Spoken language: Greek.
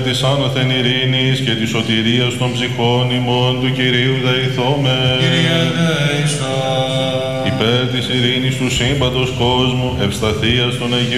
της άνωθεν ειρήνης και της σωτηρίας των ψυχών ημών του Κυρίου δεηθώμε. Κύριε δεησόν. Υπέρ της ειρήνης του σύμπαντος κόσμου, ευσταθίας των Αγίων